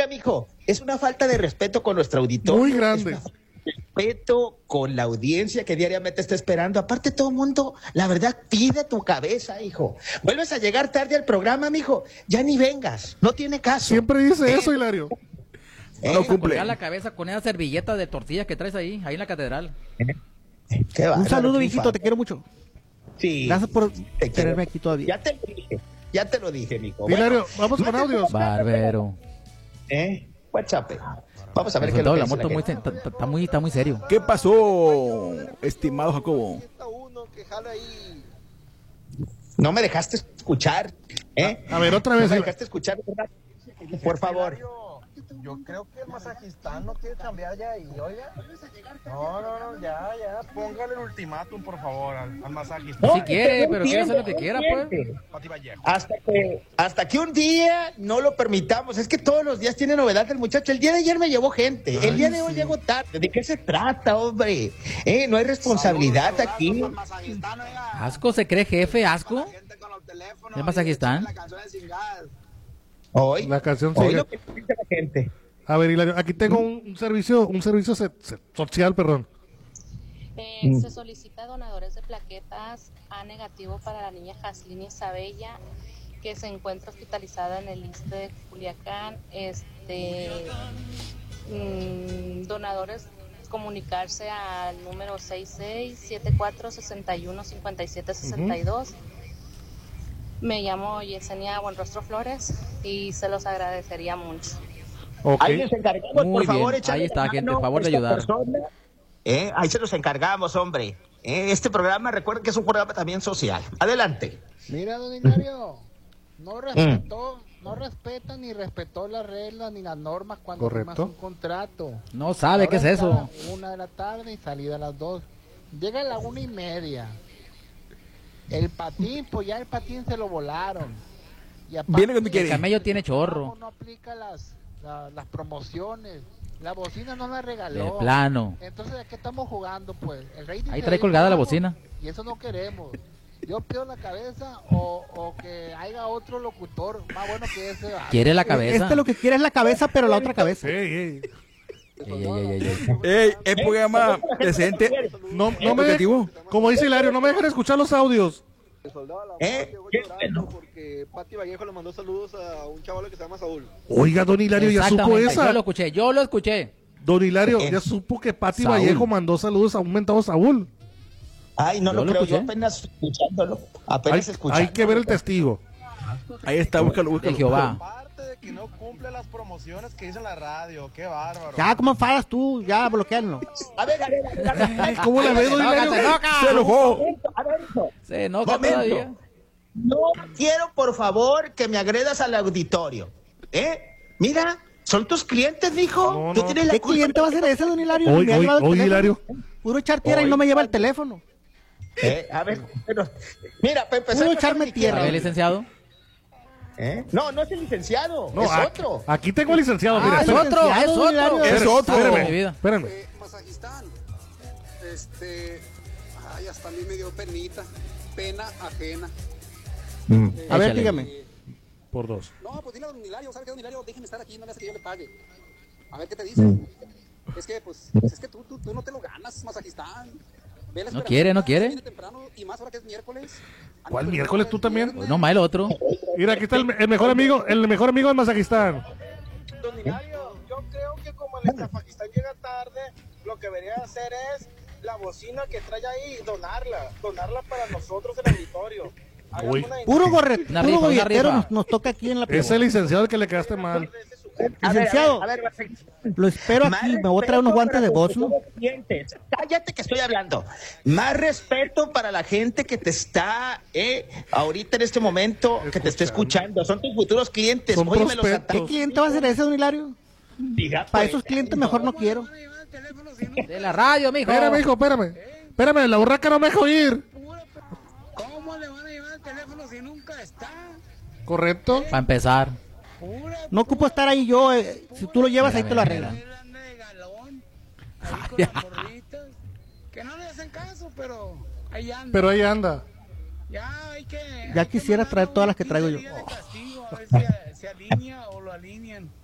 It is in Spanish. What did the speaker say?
mijo, es una falta de respeto con nuestro auditorio. Muy grande. Respeto con la audiencia que diariamente está esperando. Aparte, todo el mundo, la verdad, pide tu cabeza, hijo. Vuelves a llegar tarde al programa, mijo. Ya ni vengas. No tiene caso. Siempre dice eso, Hilario. No cumple. La cabeza con esa servilleta de tortilla que traes ahí en la catedral. Un saludo, viejito, te quiero mucho. Sí. Gracias por tenerme aquí todavía. Ya te lo dije, mijo. Hilario, vamos con audios. Barbero. WhatsApp. Vamos a ver qué es lo que la moto está muy serio. ¿Qué pasó, estimado Jacobo? No me dejaste escuchar, A ver, otra vez. No me dejaste escuchar, por favor. Yo creo que el masajistán no quiere cambiar ya ahí, oiga. No, ya, póngale el ultimátum, por favor, al masajistán. Si quiere, pero quiere hacer lo que quiera, pues. Hasta que un día no lo permitamos. Es que todos los días tiene novedad el muchacho. El día de ayer me llevó gente. El día de hoy llegó tarde. ¿De qué se trata, hombre? No hay responsabilidad aquí. ¿Asco se cree jefe, Asco? ¿El masajistán? Hoy la canción lo que dice la gente. A ver, Hilario, aquí tengo un servicio social, perdón. Se solicita donadores de plaquetas A negativo para la niña Jaslyn Isabella, que se encuentra hospitalizada en el ISSSTE de Culiacán. Donadores, comunicarse al número 6674615762. Me llamo Yesenia Buenrostro Flores y se los agradecería mucho. Ahí les encargamos, muy por favor, bien. Ahí está, gente, por favor de ayudar. Ahí se los encargamos, hombre. Este programa, recuerden que es un programa también social. Adelante. Mira, don Hilario, no respeta ni respetó las reglas ni las normas cuando firmas un contrato. No sabe qué es eso. 1 de la tarde y salida a las 2. Llega a la 1:30. El patín, pues ya el patín se lo volaron. Y Viene cuando quiere. El camello tiene chorro. No aplica las promociones. La bocina no la regaló. De plano. Entonces, ¿a qué estamos jugando, pues? Ahí trae colgada la bocina. Y eso no queremos. Yo pido la cabeza o que haya otro locutor más bueno que ese. ¿Quiere la cabeza? Lo que quiere es la cabeza, pero la otra cabeza. El programa decente. No me, como dice Hilario, no me dejen escuchar los audios. Porque Pati Vallejo le mandó saludos a un chaval que se llama Saúl. Oiga, don Hilario, ya supo esa. Yo lo escuché. Don Hilario, ya supo que Pati Vallejo mandó saludos a un mentado Saúl. Ay, no lo creo, yo apenas escuchándolo. Hay que ver el testigo. Ahí está, búscalo. De Jehová. Aparte de que no cumple las promociones que dice la radio, qué bárbaro. Ya, ¿cómo fallas tú? Ya, bloquealo. A ver. ¿Cómo la ves, don Hilario? Se enojó. Se enoja todavía. No quiero, por favor, que me agredas al auditorio. Mira, son tus clientes, mijo. No. ¿Qué cliente va a ser ese, don Hilario? Hoy, Hilario. Puro echar tierra y no me lleva el teléfono. A ver, mira, para empezar. Puro echarme tierra. ¿El licenciado? No es el licenciado, es otro. Aquí tengo el licenciado, mira. Es otro. Espérenme. Masajistán, hasta a mí me dio pena ajena. A ver, dígame. Por 2. No, pues dile a don Hilario, ¿sabe qué, don Hilario? Déjeme estar aquí, no le hace que yo le pague. A ver qué te dice. Es que, pues es que tú no te lo ganas, Masajistán. No quiere. Temprano, y más ahora que es miércoles. ¿Cuál miércoles tú también? No, más el otro. Mira, aquí está el mejor amigo del Mazajistán. Don Hilario, yo creo que como el Mazajistán llega tarde, lo que debería hacer es la bocina que trae ahí, donarla para nosotros en el auditorio. Puro golletero nos toca aquí en la Es el licenciado el que le quedaste mal. Licenciado, lo espero aquí, me voy a traer unos guantes de voz, ¿no? Cállate que estoy hablando. Más respeto para la gente que te está ahorita en este momento, que te está escuchando. Son tus futuros clientes. ¿Qué cliente va a ser ese, don Hilario? Para esos clientes mejor no quiero. De la radio, mijo. Espérame, la burraca no me deja oír. ¿Cómo le van a llevar el teléfono si nunca está? Correcto. Para empezar. No ocupo estar ahí yo, si tú lo llevas ahí te lo arreglan. Que no le hacen caso, pero ahí anda. Ya quisiera traer todas las que traigo yo. A ver si se alinea o lo alinean.